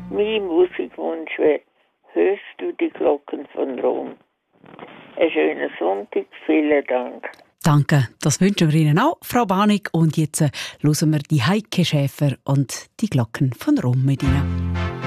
Mein Musikwunsch wäre, hörst du die Glocken von Rom? Einen schönen Sonntag, vielen Dank. Danke, das wünschen wir Ihnen auch, Frau Banig. Und jetzt hören wir die Heike Schäfer und die Glocken von Rom mit Ihnen.